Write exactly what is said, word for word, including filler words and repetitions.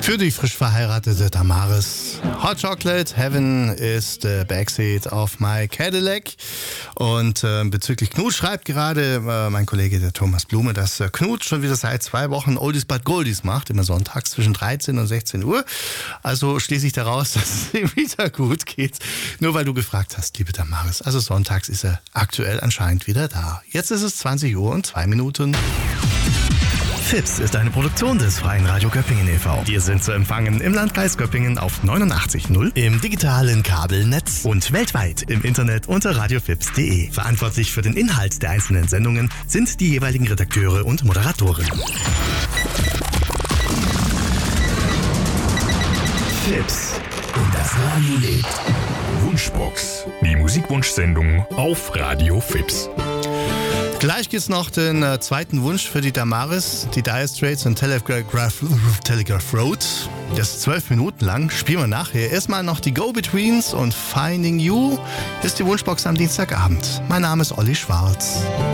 Für die frisch verheiratete Damaris. Hot Chocolate Heaven ist the backseat of my Cadillac. Und äh, bezüglich Knut schreibt gerade äh, mein Kollege der Thomas Blume, dass äh, Knut schon wieder seit zwei Wochen Oldies but Goldies macht, immer sonntags zwischen dreizehn und sechzehn Uhr. Also schließe ich daraus, dass es ihm wieder gut geht. Nur weil du gefragt hast, liebe Damaris. Also sonntags ist er aktuell anscheinend wieder da. Jetzt ist es zwanzig Uhr und zwei Minuten. Fips ist eine Produktion des Freien Radio Göppingen e V Wir sind zu empfangen im Landkreis Göppingen auf neunundachtzig Komma null, im digitalen Kabelnetz und weltweit im Internet unter radiofips punkt de. Verantwortlich für den Inhalt der einzelnen Sendungen sind die jeweiligen Redakteure und Moderatoren. Fips und das Radio lebt. Wunschbox, die Musikwunschsendung auf Radio Fips. Gleich gibt's noch den äh, zweiten Wunsch für die Damaris, die Dire Straits und Telegraph, Telegraph Road. Das ist zwölf Minuten lang, spielen wir nachher. Erstmal noch die Go-Betweens und Finding You. Das ist die Wunschbox am Dienstagabend. Mein Name ist Olli Schwarz.